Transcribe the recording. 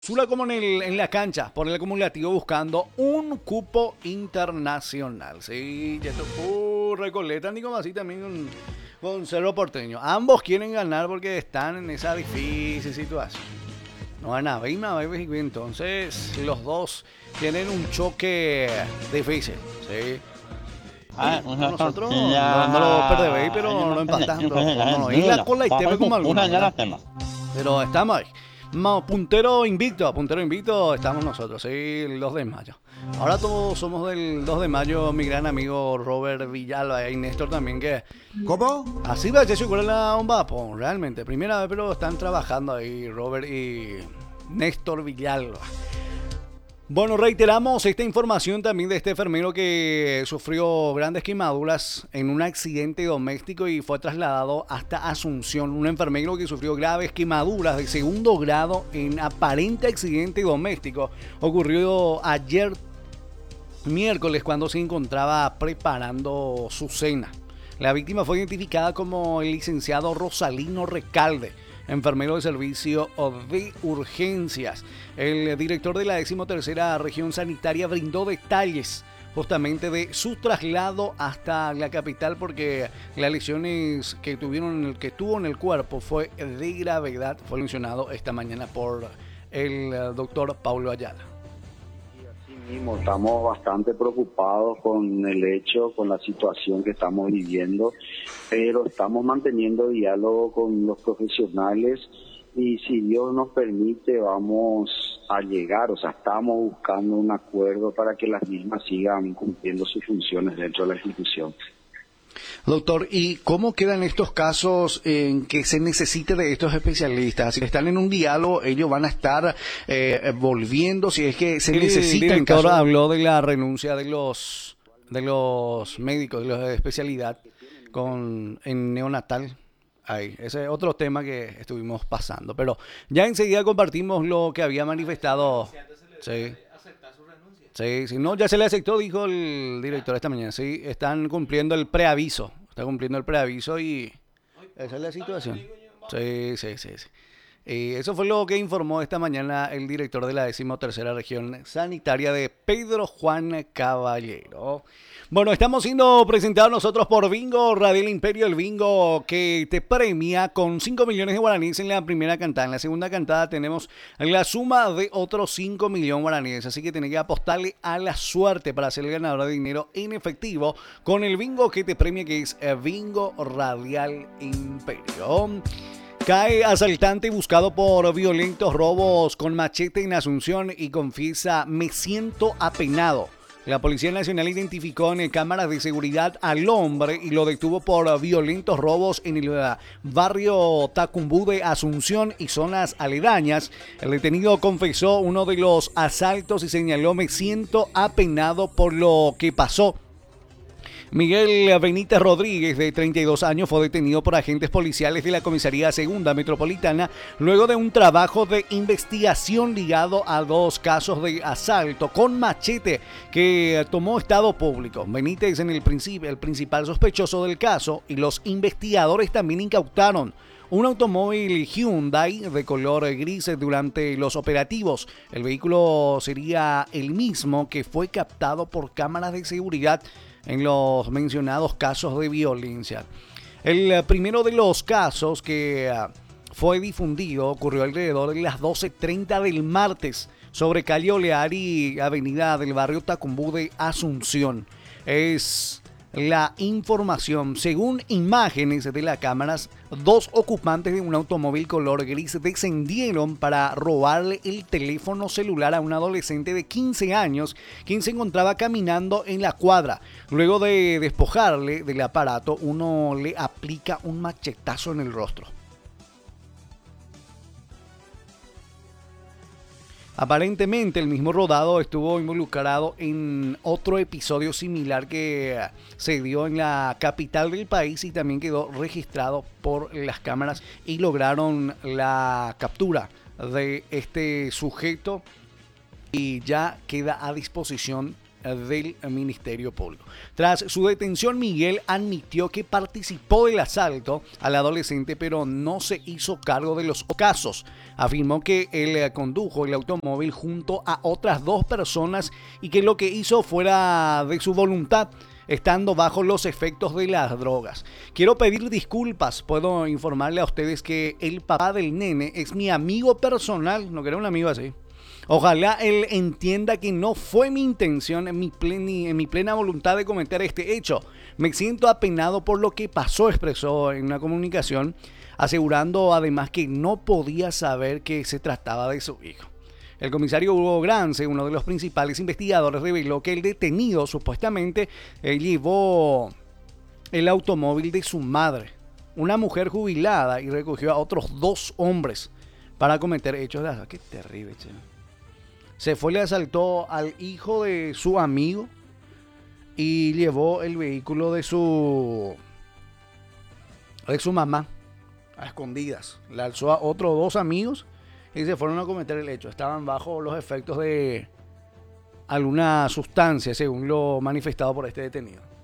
Sula como en la cancha, por el acumulativo buscando un cupo internacional. Sí, ya tocó Recoleta, ni como así también con Cerro Porteño. Ambos quieren ganar porque están en esa difícil situación. No van a ver, entonces los dos tienen un choque difícil. Sí. Oye, nosotros no lo perdemos, pero no empatamos. No, en la cola y te ve como algunos, ¿verdad? Pero estamos ahí. Puntero invicto estamos nosotros, sí, el 2 de mayo. Ahora todos somos del 2 de mayo, mi gran amigo Robert Villalba y Néstor también, que... ¿Cómo? Así va, se cuál la bomba, pues, realmente, primera vez, pero están trabajando ahí Robert y Néstor Villalba. Bueno, reiteramos esta información también de este enfermero que sufrió grandes quemaduras en un accidente doméstico y fue trasladado hasta Asunción. Un enfermero que sufrió graves quemaduras de segundo grado en aparente accidente doméstico. Ocurrió ayer miércoles cuando se encontraba preparando su cena. La víctima fue identificada como el licenciado Rosalino Recalde, enfermero de servicio de urgencias. El director de la 13ª región sanitaria brindó detalles justamente de su traslado hasta la capital porque las lesiones que tuvo en el cuerpo fue de gravedad, fue mencionado esta mañana por el doctor Paulo Ayala. Mismo, estamos bastante preocupados con el hecho, con la situación que estamos viviendo, pero estamos manteniendo diálogo con los profesionales y si Dios nos permite vamos a llegar, estamos buscando un acuerdo para que las mismas sigan cumpliendo sus funciones dentro de la institución. Doctor, ¿y cómo quedan estos casos en que se necesite de estos especialistas? Si están en un diálogo, ellos van a estar volviendo, si es que se necesita. El director habló de la renuncia de los médicos, de los de especialidad en neonatal. Ahí, ese es otro tema que estuvimos pasando, pero ya enseguida compartimos lo que había manifestado. Sí. Sí, no, ya se le aceptó, dijo el director esta mañana. Sí, están cumpliendo el preaviso. Está cumpliendo el preaviso y esa es la situación. Sí. Eso fue lo que informó esta mañana el director de la 13ª región sanitaria de Pedro Juan Caballero. Bueno, estamos siendo presentados nosotros por Bingo Radial Imperio, el bingo que te premia con 5 millones de guaraníes en la primera cantada. En la segunda cantada tenemos la suma de otros 5 millones de guaraníes, así que tenés que apostarle a la suerte para ser el ganador de dinero en efectivo con el bingo que te premia, que es Bingo Radial Imperio. Cae asaltante buscado por violentos robos con machete en Asunción y confiesa: me siento apenado. La Policía Nacional identificó en cámaras de seguridad al hombre y lo detuvo por violentos robos en el barrio Tacumbú de Asunción y zonas aledañas. El detenido confesó uno de los asaltos y señaló: me siento apenado por lo que pasó. Miguel Benítez Rodríguez, de 32 años, fue detenido por agentes policiales de la Comisaría Segunda Metropolitana luego de un trabajo de investigación ligado a 2 casos de asalto con machete que tomó Estado Público. Benítez es el principal sospechoso del caso y los investigadores también incautaron un automóvil Hyundai de color gris durante los operativos. El vehículo sería el mismo que fue captado por cámaras de seguridad en los mencionados casos de violencia. El primero de los casos que fue difundido ocurrió alrededor de las 12:30 del martes sobre calle Olear y avenida del barrio Tacumbú de Asunción. Es la información. Según imágenes de las cámaras, 2 ocupantes de un automóvil color gris descendieron para robarle el teléfono celular a un adolescente de 15 años quien se encontraba caminando en la cuadra. Luego de despojarle del aparato, uno le aplica un machetazo en el rostro. Aparentemente el mismo rodado estuvo involucrado en otro episodio similar que se dio en la capital del país y también quedó registrado por las cámaras y lograron la captura de este sujeto y ya queda a disposición del Ministerio Público. Tras su detención, Miguel admitió que participó del asalto al adolescente, pero no se hizo cargo de los casos. Afirmó que él condujo el automóvil junto a otras 2 personas y que lo que hizo fuera de su voluntad, estando bajo los efectos de las drogas. Quiero pedir disculpas. Puedo informarle a ustedes que el papá del nene es mi amigo personal. No quiero un amigo así. Ojalá él entienda que no fue mi intención en mi plena voluntad de cometer este hecho. Me siento apenado por lo que pasó, expresó en una comunicación, asegurando además que no podía saber que se trataba de su hijo. El comisario Hugo Grance, uno de los principales investigadores, reveló que el detenido supuestamente llevó el automóvil de su madre, una mujer jubilada, y recogió a otros 2 hombres para cometer hechos de asalto. Qué terrible, che. Se fue, le asaltó al hijo de su amigo y llevó el vehículo de su mamá a escondidas. Le alzó a otros 2 amigos y se fueron a cometer el hecho. Estaban bajo los efectos de alguna sustancia, según lo manifestado por este detenido.